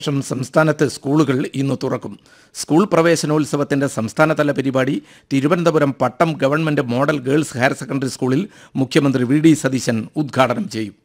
സംസ്ഥാനത്ത് സ്കൂളുകൾ ഇന്ന് തുറക്കും. സ്കൂൾ പ്രവേശനോത്സവത്തിന്റെ സംസ്ഥാനതല പരിപാടി തിരുവനന്തപുരം പട്ടം government model girls higher secondary സ്കൂളിൽ മുഖ്യമന്ത്രി വി.ഡി. സതീശൻ ഉദ്ഘാടനം ചെയ്യും.